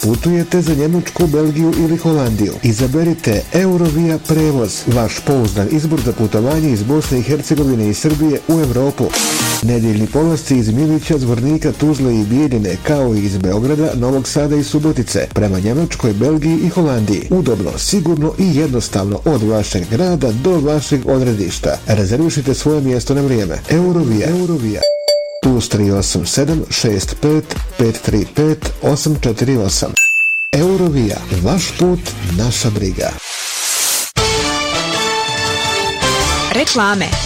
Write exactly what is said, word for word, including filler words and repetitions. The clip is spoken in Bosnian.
putujete za Njemačku, Belgiju ili Holandiju, izaberite Eurovia prevoz, vaš pouzdan izbor za putovanje iz Bosne i Hercegovine i Srbije u Evropu. Nedeljni polasci iz Milića, Zvornika, Tuzle i Bijeljine, kao i iz Beograda, Novog Sada i Subotice, prema Njemačkoj, Belgiji i Holandiji. Udobno, sigurno i jednostavno od vašeg grada do vašeg odredišta. Rezervišite svoje mjesto na vrijeme. Eurovia. Eurovia. Plus tri osam sedam šest pet pet tri pet osam četiri osam. Eurovia. Vaš put, naša briga. Reklame.